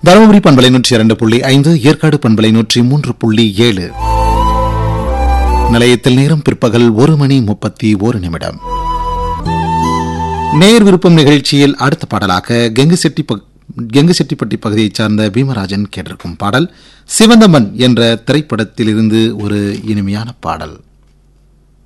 தருமபுரி பண்பலை 102.5, ஏற்காடு பண்பலை 103.7. நிலையத்தில் நேரம் பிற்பகல் 1:31. நேர் விருப்பம் நிகழ்ச்சியில் அடுத்த பாடலாக கெங்குசெட்டிப்பட்டி பகுதியைச் சார்ந்த பீமராஜன் கேட்டிருக்கும் பாடல் சிவந்தமன் என்ற திரைப்படத்திலிருந்து ஒரு இனிமையான பாடல்.